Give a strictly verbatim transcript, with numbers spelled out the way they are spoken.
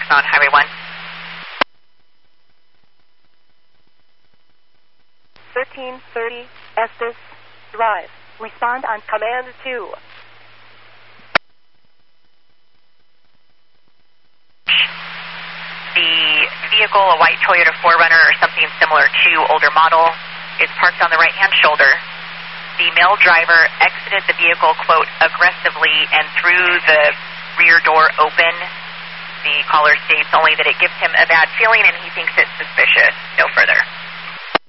on Highway one. thirteen thirty Estes Drive. Respond on Command two. The vehicle, a white Toyota four runner or something similar to older model, is parked on the right-hand shoulder. The male driver exited the vehicle, quote, aggressively and threw the rear door open. The caller states only that it gives him a bad feeling and he thinks it's suspicious. No further.